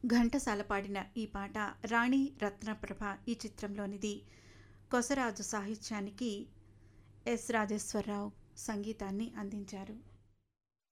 ఘంటసాల పాడిన ఈ పాట రాణి రత్నప్రభ ఈ చిత్రంలోనిది. కొసరాజు సాహిత్యానికి ఎస్ రాజేశ్వరరావు సంగీతాన్ని అందించారు.